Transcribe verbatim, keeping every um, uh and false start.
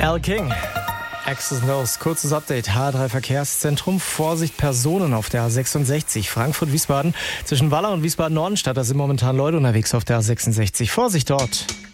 Al King. Access Knows. Kurzes Update. H drei Verkehrszentrum. Vorsicht, Personen auf der A sechsundsechzig. Frankfurt-Wiesbaden. Zwischen Wallau und Wiesbaden-Nordenstadt. Da sind momentan Leute unterwegs auf der A sechsundsechzig. Vorsicht dort.